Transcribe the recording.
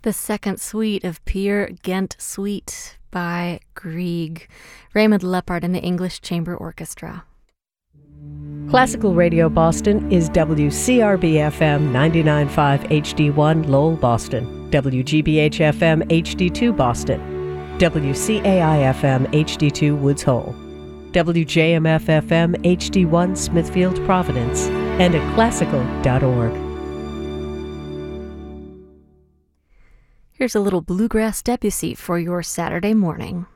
The second suite of Peer Gynt Suite by Grieg. Raymond Leppard and the English Chamber Orchestra. Classical Radio Boston is WCRB-FM 99.5 HD1 Lowell, Boston, WGBH-FM HD2 Boston, WCAI-FM HD2 Woods Hole, WJMF-FM HD1 Smithfield, Providence, and at classical.org. Here's a little bluegrass Debussy for your Saturday morning.